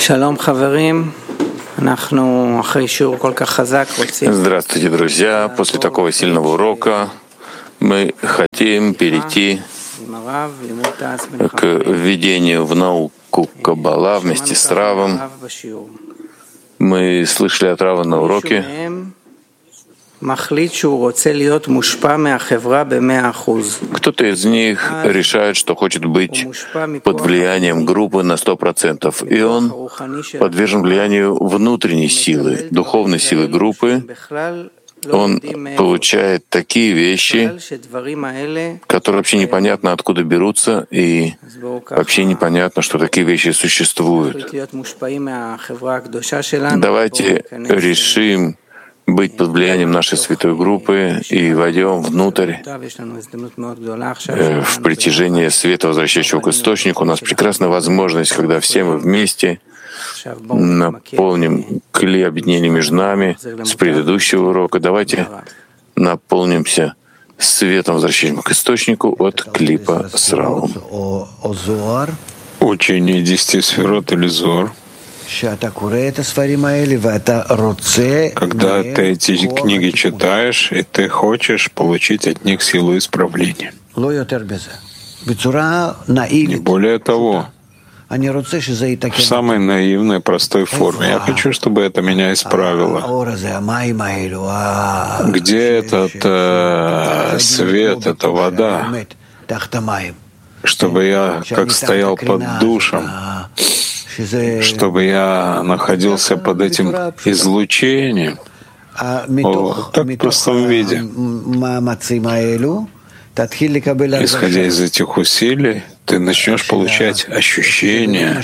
Здравствуйте, друзья! После такого сильного урока мы хотим перейти к введению в науку Каббала вместе с Равом. Мы слышали от Рава на уроке, кто-то из них решает, что хочет быть под влиянием группы на 100%, и он подвержен влиянию внутренней силы, духовной силы группы. Он получает такие вещи, которые вообще непонятно откуда берутся, и вообще непонятно, что такие вещи существуют. Давайте решим быть под влиянием нашей святой группы и войдем внутрь в притяжение света, возвращающего к источнику. У нас прекрасная возможность, когда все мы вместе наполним кли объединения между нами с предыдущего урока. Давайте наполнимся светом, возвращающим к источнику от клипа с Равом. Учение 10 сферот или Зор. Когда ты эти книги читаешь, и ты хочешь получить от них силу исправления. Не более того, в самой наивной, простой форме. Я хочу, чтобы это меня исправило. Где этот свет, эта вода, чтобы я как стоял под душем, чтобы я находился под этим излучением, так в простом виде. Исходя из этих усилий, ты начнешь получать ощущение,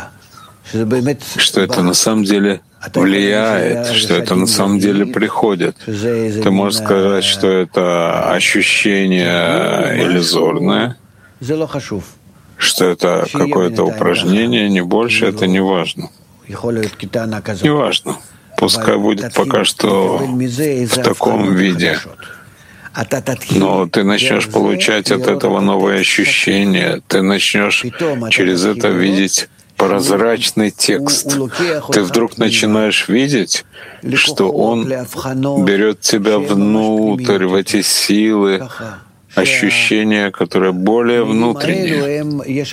что это на самом деле влияет, что это на самом деле приходит. Ты можешь сказать, что это ощущение иллюзорное, что это какое-то упражнение, не больше, это не важно. Не важно. Пускай будет пока что в таком виде. Но ты начнешь получать от этого новые ощущения, ты начнешь через это видеть прозрачный текст. Ты вдруг начинаешь видеть, что он берет тебя внутрь, в эти силы, ощущения, которые более внутренние.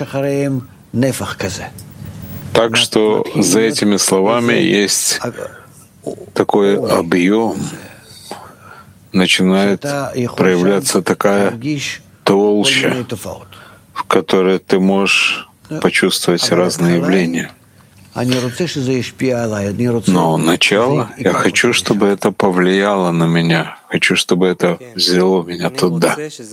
Так что за этими словами есть такой объем, начинает проявляться такая толща, в которой ты можешь почувствовать разные явления. Но начало, я хочу, чтобы это повлияло на меня. Хочу, чтобы это взяло меня туда.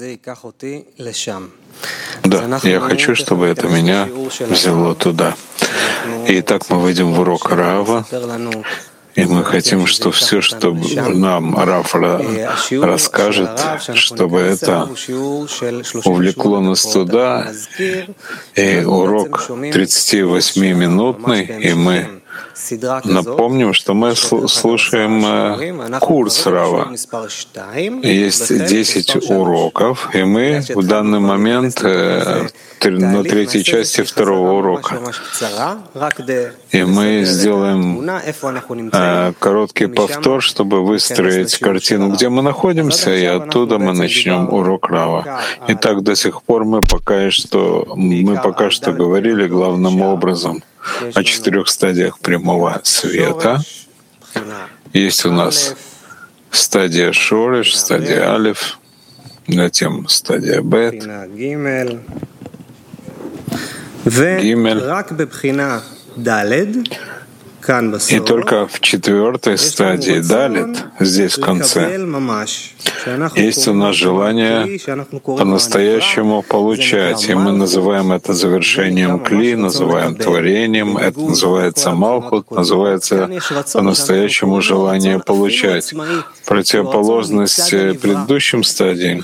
Да, я хочу, чтобы это меня взяло туда. И так мы выйдем в урок Рава, и мы хотим, что все, что нам Рав расскажет, чтобы это увлекло нас туда. И урок 38-минутный, и мы напомним, что мы слушаем курс Рава. Есть 10 уроков, и мы в данный момент на третьей части второго урока. И мы сделаем короткий повтор, чтобы выстроить картину, где мы находимся, и оттуда мы начнем урок Рава. Итак, до сих пор мы пока что говорили главным образом о 4 стадиях прямого света. Есть у нас стадия Шореш, стадия Алеф, затем стадия Бет, Гимель. И только в 4 стадии Далит, здесь в конце, есть у нас желание по-настоящему получать. И мы называем это завершением кли, называем творением, это называется малхут, называется по-настоящему желание получать. Противоположность предыдущим стадиям.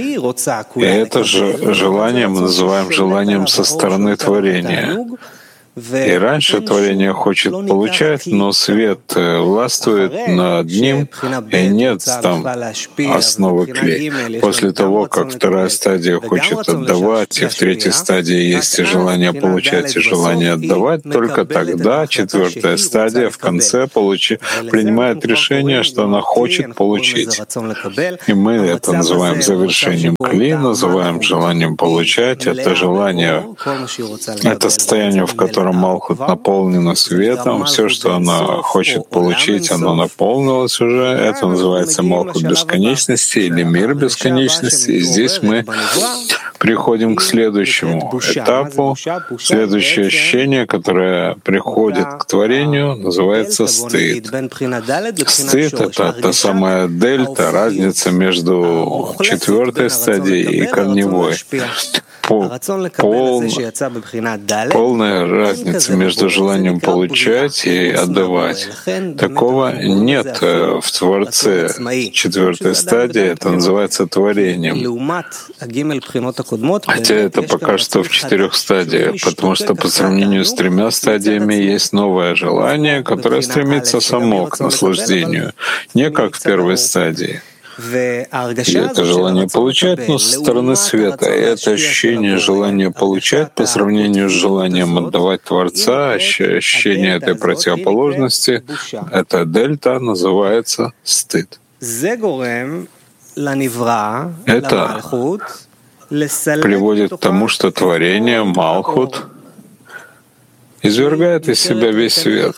И это же желание мы называем желанием со стороны творения. И раньше творение хочет получать, но свет властвует над ним, и нет там основы клей. После того, как вторая стадия хочет отдавать, и в третьей стадии есть и желание получать, и желание отдавать, только тогда четвертая стадия в конце принимает решение, что она хочет получить. И мы это называем завершением кли, называем желанием получать. Это желание, это состояние, в котором Малхут наполнена светом, все, что она хочет получить, оно наполнилось уже. Это называется Малхут бесконечности или мир бесконечности. И здесь мы приходим к следующему этапу. Следующее ощущение, которое приходит к творению, называется стыд. Стыд — это та самая дельта, разница между четвертой стадией и корневой. Полная разница между желанием получать и отдавать. Такого нет в Творце. Четвертая стадия — это называется творением. Хотя это пока что в 4 стадиях, потому что по сравнению с 3 стадиями есть новое желание, которое стремится само к наслаждению, не как в первой стадии. И это желание получать, но со стороны света. И это ощущение желания получать по сравнению с желанием отдавать Творца, ощущение этой противоположности, эта дельта называется стыд. Это приводит к тому, что творение, Малхут, извергает из себя весь свет,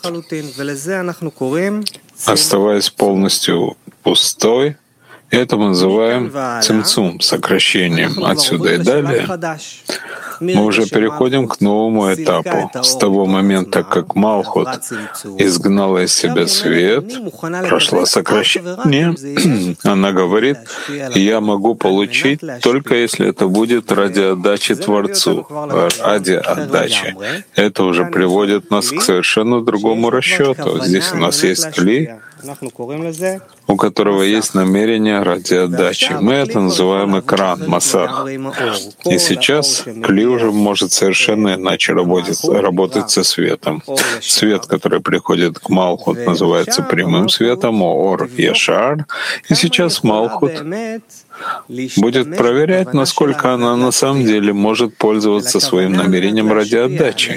оставаясь полностью пустой. Это мы называем цимцум, сокращением. Отсюда и далее мы уже переходим к новому этапу. С того момента, как Малхут изгнала из себя свет, прошло сокращение, она говорит: «Я могу получить только если это будет ради отдачи Творцу, ради отдачи». Это уже приводит нас к совершенно другому расчету. Здесь у нас есть кли, у которого есть намерение ради отдачи. Мы это называем экран, масах. И сейчас кли уже может совершенно иначе работать со светом. Свет, который приходит к Малхут, называется прямым светом, ор яшар. И сейчас Малхут будет проверять, насколько она на самом деле может пользоваться своим намерением ради отдачи.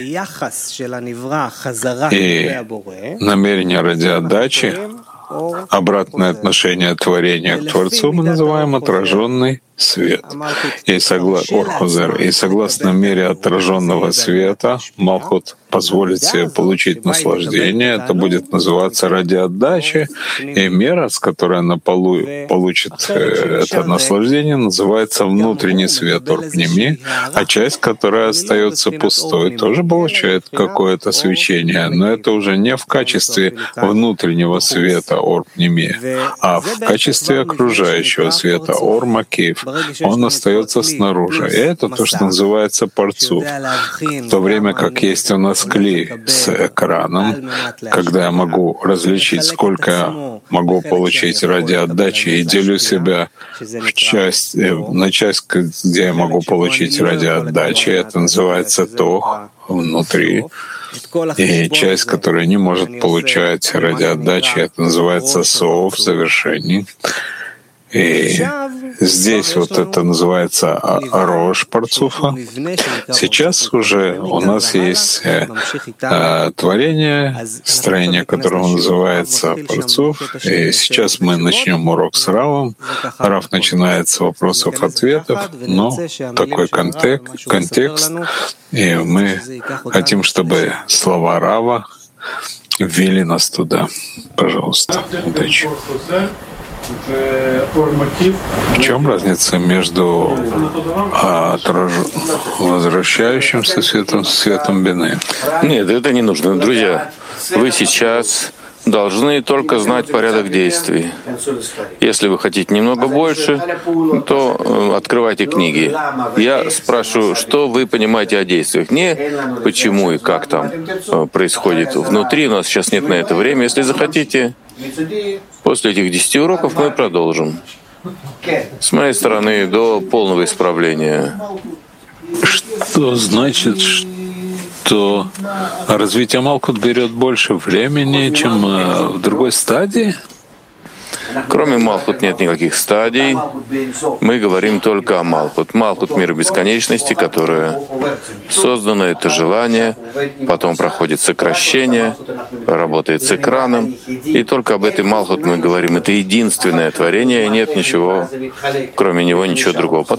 И намерение ради отдачи, обратное отношение творения к Творцу, мы называем отраженный свет. И согласно мере отраженного света Малхут позволит себе получить наслаждение. Это будет называться ради отдачи. И мера, с которой она получит это наслаждение, называется внутренний свет Орпними, а часть, которая остается пустой, тоже получает какое-то свечение, но это уже не в качестве внутреннего света Орпними, а в качестве окружающего света Ормакив. Он остается снаружи. И это то, что называется парцуф. В то время как есть у нас кли с экраном, когда я могу различить, сколько я могу получить ради отдачи, и делю себя на часть, где я могу получить ради отдачи. Это называется тох внутри. И часть, которая не может получать ради отдачи, это называется сов в завершении. И здесь вот это называется рож парцуфа. Сейчас уже у нас есть творение, строение которого называется парцуф. И сейчас мы начнем урок с Равом. Рав начинает с вопросов-ответов, но такой контекст. И мы хотим, чтобы слова Рава ввели нас туда. Пожалуйста, удачи. В чем разница между возвращающимся светом Бины? Нет, это не нужно. Друзья, вы сейчас должны только знать порядок действий. Если вы хотите немного больше, то открывайте книги. Я спрашиваю, что вы понимаете о действиях, не почему и как там происходит внутри. У нас сейчас нет на это времени. Если захотите, после этих 10 уроков мы продолжим. С моей стороны, до полного исправления. Что значит, то развитие Малкут берет больше времени, чем в другой стадии? Кроме Малхут нет никаких стадий. Мы говорим только о Малхут. Малхут — мир бесконечности, которое создано, это желание, потом проходит сокращение, работает с экраном. И только об этой Малхут мы говорим. Это единственное творение, и нет ничего, кроме него, ничего другого.